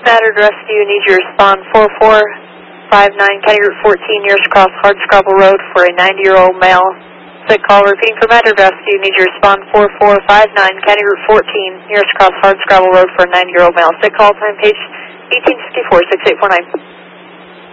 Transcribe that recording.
Matter Rescue, need you to respond 4459 County Route 14, nearest across Hardscrabble Road for a 90-year-old male. Sick call, repeating for Matter Rescue, need you to respond 4459 County Route 14, nearest across Hardscrabble Road for a 90-year-old male. Sick call, time page 1854, 6849.